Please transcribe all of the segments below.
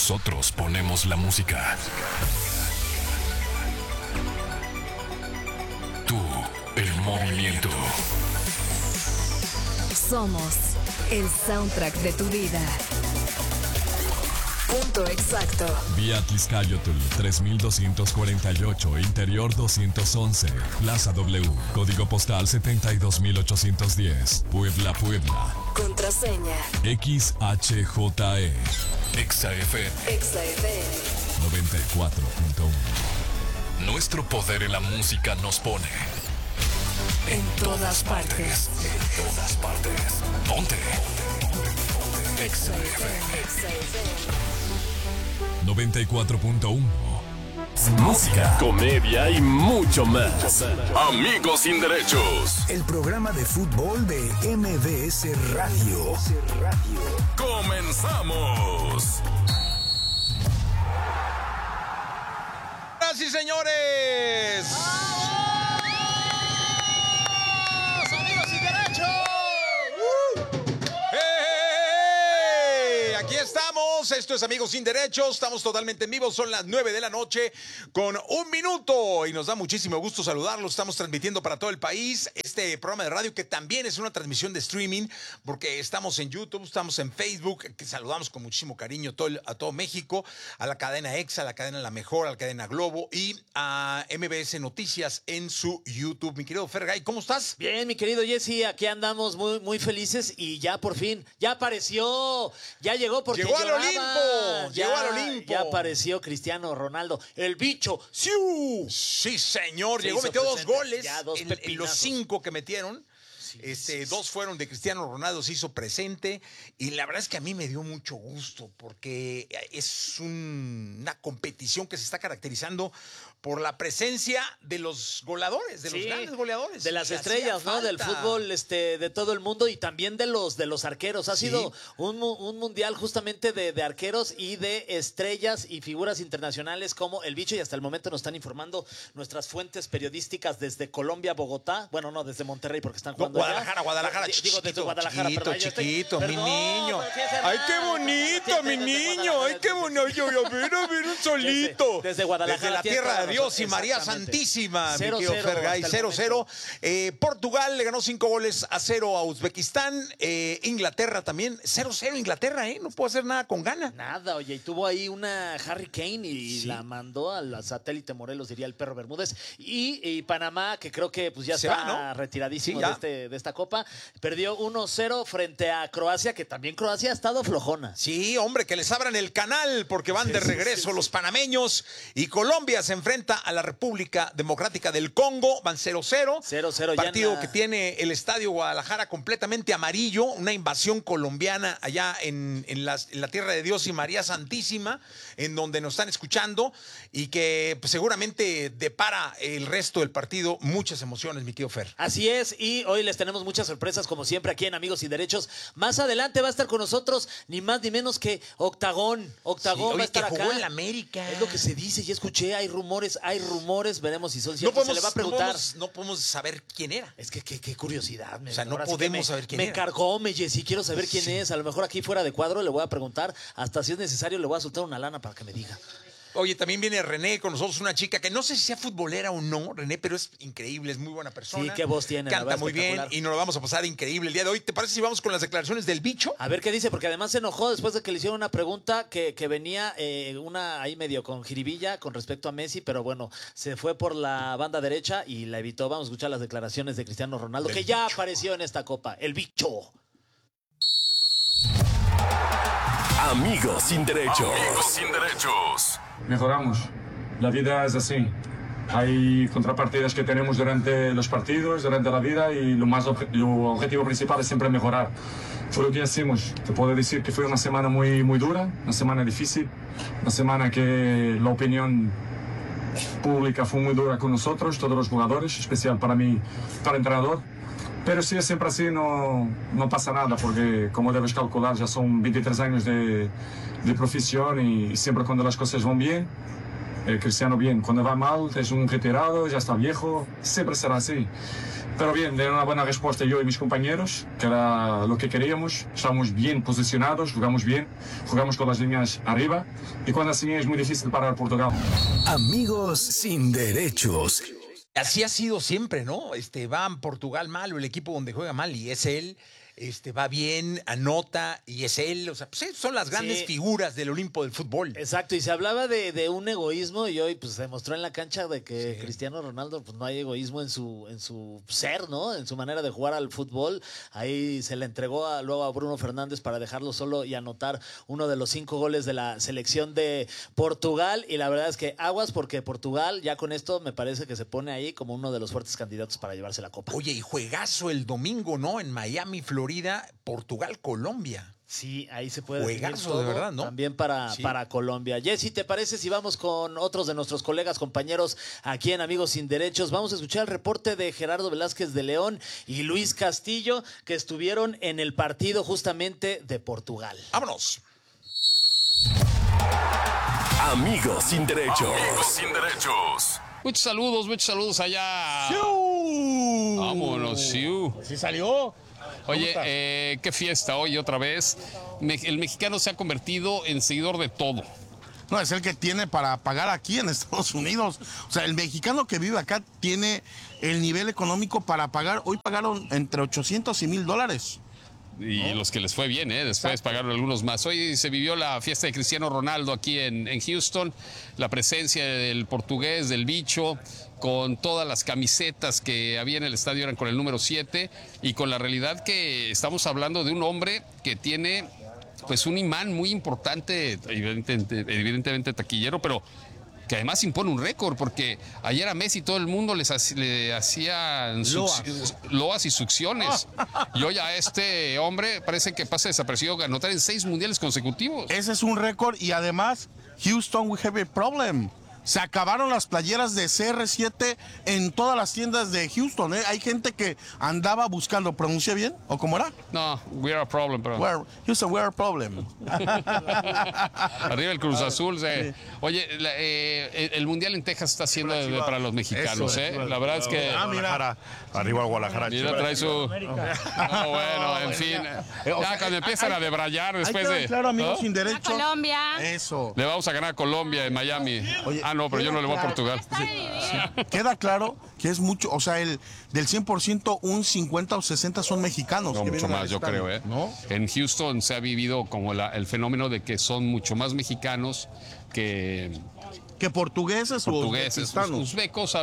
Nosotros ponemos la música. Tú, el movimiento. Somos el soundtrack de tu vida. Punto exacto. Vía Tliscayotl 3248, Interior 211, Plaza W, Código Postal 72810, Puebla, Puebla. Contraseña XHJE. XFM. XFM 94.1. Nuestro poder en la música nos pone en todas partes. En todas partes. Ponte. XFM. 94.1. Música, comedia y mucho más. Amigos sin derechos. El programa de fútbol de MBS Radio. ¡Comenzamos! ¡Sí, señores! ¡Amigos sin derechos! ¡Hey! Aquí estamos. Esto es Amigos sin Derechos. Estamos totalmente en vivo. Son las 9 de la noche con 1 minuto. Y nos da muchísimo gusto saludarlos. Estamos transmitiendo para todo el país este programa de radio que también es una transmisión de streaming porque estamos en YouTube, estamos en Facebook, que saludamos con muchísimo cariño a todo México, a la cadena EXA, a la cadena La Mejor, a la cadena Globo y a MBS Noticias en su YouTube. Mi querido Fergay, ¿cómo estás? Bien, mi querido Jesse, aquí andamos muy felices y ya por fin, ya apareció, ya llegó porque llegó al lloraba. Olimpo, llegó al Olimpo. Ya apareció Cristiano Ronaldo, el bicho. ¡Siu! Sí, señor, llegó, metió presente. 2 goles Ya, dos en los pepinazos. 5 que metieron. Dos fueron de Cristiano Ronaldo, se hizo presente y la verdad es que a mí me dio mucho gusto porque es una competición que se está caracterizando por la presencia de los goleadores, de los grandes goleadores. De las Que estrellas, hacía ¿no? Del falta. fútbol de todo el mundo y también de los arqueros. Ha sido un mundial justamente de arqueros y de estrellas y figuras internacionales como el bicho y hasta el momento nos están informando nuestras fuentes periodísticas desde Colombia, Bogotá. Bueno, no, desde Monterrey porque están jugando Guadalajara, Digo, desde Guadalajara, perdón, yo estoy- chiquito, mi Perdón, niño. pero sí es Ay, qué hermano, bonito, pero sí mi es desde niño. Guadalajara, Ay, qué bonito. A ver, un solito. Desde Guadalajara, Desde la tienes tierra toda de la Dios razón, y María exactamente. Santísima, mi 0-0 querido Fergay, hasta el 0-0. Portugal le ganó 5-0 a Uzbekistán. Inglaterra también, 0-0 Inglaterra, no puedo hacer nada con gana. Nada, oye, y tuvo ahí una Harry Kane y la mandó a la satélite Morelos, diría el perro Bermúdez. Y Panamá, que creo que pues ya Se está va, ¿no? retiradísimo Sí, ya. de esta copa, perdió 1-0 frente a Croacia, que también Croacia ha estado flojona. Sí, hombre, que les abran el canal porque van de regreso los panameños y Colombia se enfrenta a la República Democrática del Congo, van 0-0. 0-0 ya Partido en la- que tiene el Estadio Guadalajara completamente amarillo, una invasión colombiana allá en la tierra de Dios y María Santísima, en donde nos están escuchando y que pues, seguramente depara el resto del partido muchas emociones, mi tío Fer. Así es, y hoy les tenemos muchas sorpresas, como siempre, aquí en Amigos y Derechos. Más adelante va a estar con nosotros, ni más ni menos que Octagón. Octagón Sí, va a estar que acá. jugó en la América. Es lo que se dice, ya escuché, hay rumores, veremos si son ciertos. No podemos, se le va a preguntar. no podemos saber quién era. Es que qué curiosidad. O sea, no ahora sí que podemos saber quién me era. cargó, Jessy, quiero saber quién es. A lo mejor aquí fuera de cuadro le voy a preguntar, hasta si es necesario le voy a soltar una lana para que me diga. Oye, también viene René con nosotros, una chica que no sé si sea futbolera o no, René, pero es increíble, es muy buena persona. Sí, qué voz tiene, la Canta verdad, muy bien espectacular. y nos lo vamos a pasar increíble el día de hoy. ¿Te parece si vamos con las declaraciones del bicho? A ver qué dice, porque además se enojó después de que le hicieron una pregunta que venía una ahí medio con jiribilla con respecto a Messi, pero bueno, se fue por la banda derecha y la evitó. Vamos a escuchar las declaraciones de Cristiano Ronaldo, que ya apareció en esta copa, el bicho. Amigos sin derechos. Amigos sin derechos. Mejoramos. La vida es así. Hay contrapartidas que tenemos durante los partidos, durante la vida y lo objetivo principal es siempre mejorar. Fue lo que hicimos. Te puedo decir que fue una semana muy dura, una semana difícil, una semana que la opinión pública fue muy dura con nosotros, todos los jugadores, especial para mí, para el entrenador. Pero si es siempre así, no pasa nada, porque como debes calcular, ya son 23 años de profesión y siempre cuando las cosas van bien, Cristiano bien, cuando va mal es un retirado, ya está viejo, siempre será así. Pero bien, de una buena respuesta yo y mis compañeros, que era lo que queríamos. Estamos bien posicionados, jugamos bien, jugamos con las líneas arriba. Y cuando así es muy difícil parar Portugal. Amigos sin derechos. Así ha sido siempre, ¿no? Va en Portugal mal o el equipo donde juega mal y es él. Va bien, anota y es él. O sea, pues son las grandes figuras del Olimpo del fútbol. Exacto, y se hablaba de un egoísmo y hoy pues se demostró en la cancha de que Cristiano Ronaldo pues no hay egoísmo en su ser, ¿no? En su manera de jugar al fútbol. Ahí se le entregó luego a Bruno Fernández para dejarlo solo y anotar uno de los 5 goles de la selección de Portugal. Y la verdad es que aguas porque Portugal ya con esto me parece que se pone ahí como uno de los fuertes candidatos para llevarse la copa. Oye, y juegazo el domingo, ¿no? En Miami, Florida, Portugal, Colombia. Sí, ahí se puede juegazo de verdad, ¿no? También para Colombia. Jessy, ¿te parece si vamos con otros de nuestros colegas, compañeros aquí en Amigos Sin Derechos? Vamos a escuchar el reporte de Gerardo Velázquez de León y Luis Castillo, que estuvieron en el partido justamente de Portugal. ¡Vámonos! Amigos Sin Derechos. Amigos Sin Derechos. Muchos saludos allá. ¡Siu! Vámonos, Siu. ¿Sí salió? Oye, qué fiesta hoy otra vez. El mexicano se ha convertido en seguidor de todo. No, es el que tiene para pagar aquí en Estados Unidos. O sea, el mexicano que vive acá tiene el nivel económico para pagar. Hoy pagaron entre 800 y $1,000. Y los que les fue bien, después pagaron algunos más. Hoy se vivió la fiesta de Cristiano Ronaldo aquí en Houston, la presencia del portugués, del bicho, con todas las camisetas que había en el estadio eran con el número 7 y con la realidad que estamos hablando de un hombre que tiene pues un imán muy importante, evidentemente taquillero, pero que además impone un récord, porque ayer a Messi todo el mundo le hacían loas y succiones. Y hoy a este hombre parece que pasa desapercibido anotar en 6 mundiales consecutivos. Ese es un récord y además, Houston, we have a problem. Se acabaron las playeras de CR7 en todas las tiendas de Houston. Hay gente que andaba buscando. ¿Pronuncia bien? ¿O cómo era? No, we are a problem, pero... Houston, we are a problem. Arriba el Cruz Azul. Sí. Oye, el Mundial en Texas está siendo para los mexicanos. La verdad es que... mira. Arriba el Guadalajara. Mira, trae su... bueno, en fin. Ya cuando empiezan a debrayar después de... Claro, Amigos Sin Derechos. Colombia. Eso. Le vamos a ganar a Colombia en Miami. Oye, no, pero yo no le voy a Portugal. Queda claro que es mucho, o sea, del 100%, un 50 o 60 son mexicanos. No, mucho más, yo creo, ¿no? En Houston se ha vivido como el fenómeno de que son mucho más mexicanos que portugueses o uzbecos.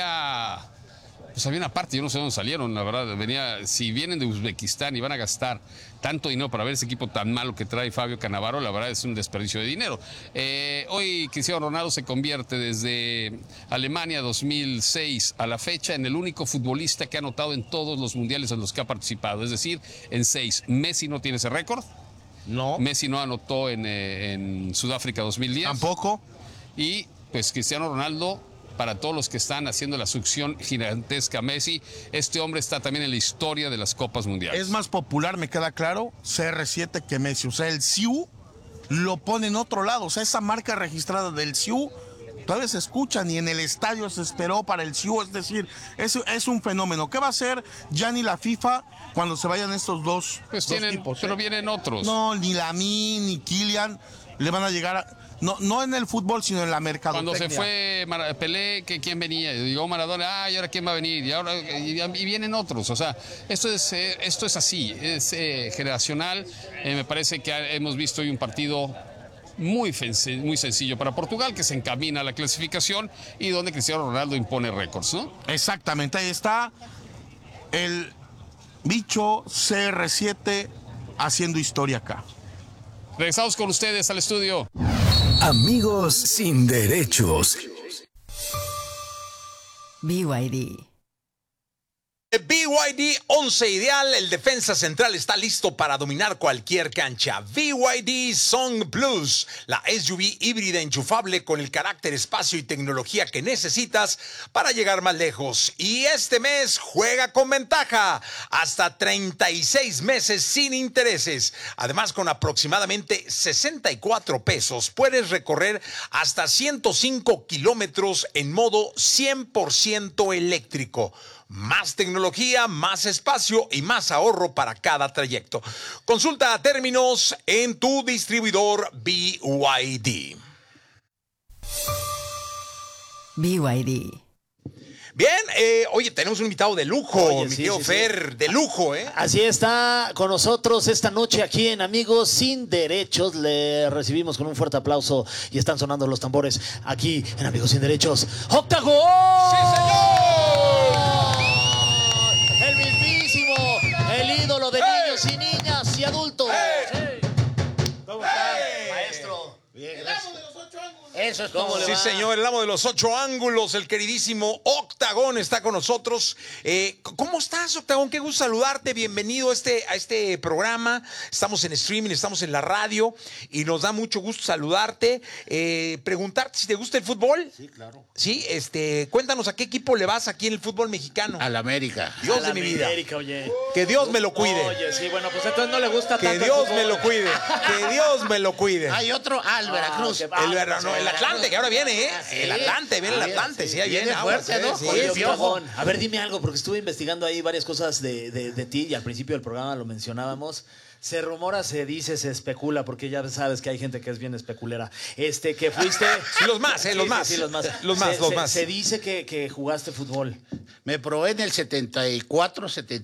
Había una parte, yo no sé dónde salieron, la verdad. Si vienen de Uzbekistán y van a gastar tanto dinero para ver ese equipo tan malo que trae Fabio Cannavaro, la verdad es un desperdicio de dinero. Hoy Cristiano Ronaldo se convierte desde Alemania 2006 a la fecha en el único futbolista que ha anotado en todos los mundiales en los que ha participado, es decir, en 6. Messi no tiene ese récord. No. Messi no anotó en Sudáfrica 2010. Tampoco. Y pues Cristiano Ronaldo, para todos los que están haciendo la succión gigantesca a Messi, este hombre está también en la historia de las Copas Mundiales. Es más popular, me queda claro, CR7 que Messi. O sea, el CIU lo pone en otro lado. O sea, esa marca registrada del CIU todavía se escucha, ni en el estadio se esperó para el CIU. Es decir, es un fenómeno. ¿Qué va a hacer ya ni la FIFA cuando se vayan estos dos tipos? Pero vienen otros. No, ni Lamine ni Kylian le van a llegar a... No en el fútbol, sino en la mercadotecnia. Cuando se fue Pelé, ¿quién venía? Llegó Maradona, ¿y ahora quién va a venir? Y vienen otros. O sea, esto es así, es generacional. Me parece que hemos visto hoy un partido muy sencillo para Portugal, que se encamina a la clasificación y donde Cristiano Ronaldo impone récords, ¿no? Exactamente, ahí está el bicho CR7 haciendo historia acá. Regresamos con ustedes al estudio. Amigos Sin Derechos. BYD. BYD 11 Ideal, el defensa central está listo para dominar cualquier cancha. BYD Song Plus, la SUV híbrida enchufable con el carácter, espacio y tecnología que necesitas para llegar más lejos. Y este mes juega con ventaja, hasta 36 meses sin intereses. Además, con aproximadamente 64 pesos puedes recorrer hasta 105 kilómetros en modo 100% eléctrico. Más tecnología, más espacio y más ahorro para cada trayecto. Consulta términos en tu distribuidor BYD. BYD. Bien, oye, tenemos un invitado de lujo, Oye, mi sí, tío sí, Fer, de lujo, ¿eh? Así está con nosotros esta noche aquí en Amigos Sin Derechos. Le recibimos con un fuerte aplauso y están sonando los tambores aquí en Amigos Sin Derechos. ¡Octagón! ¡Sí, señor! El mismísimo, el ídolo de niños y niñas y adultos. ¿Cómo está, maestro? Bien, gracias. Eso es todo. Sí, señor, el amo de los 8 ángulos, el queridísimo Octagón está con nosotros. ¿Cómo estás, Octagón? Qué gusto saludarte. Bienvenido a este programa. Estamos en streaming, estamos en la radio y nos da mucho gusto saludarte. Preguntarte si te gusta el fútbol. Sí, claro. Sí, cuéntanos a qué equipo le vas aquí en el fútbol mexicano. Al América. Dios de mi vida. América, oye. Que Dios me lo cuide. Oye, sí, bueno, pues entonces no le gusta Que tanto el Dios fútbol. me lo cuide. Que Dios me lo cuide. Hay otro al Veracruz. El Atlante, que ahora viene, ¿eh? Sí. El Atlante, viene el Atlante. Sí, ahí Viene viene. fuerte, aguas, ¿no? Sí, Oye, sí, Octagón, a ver, dime algo, porque estuve investigando ahí varias cosas de ti y al principio del programa lo mencionábamos. Se rumora, se dice, se especula, porque ya sabes que hay gente que es bien especulera. Que fuiste... Sí, los más, los Sí, más. sí, los más. Los más, los más. Se dice que jugaste fútbol. Me probé en el 74,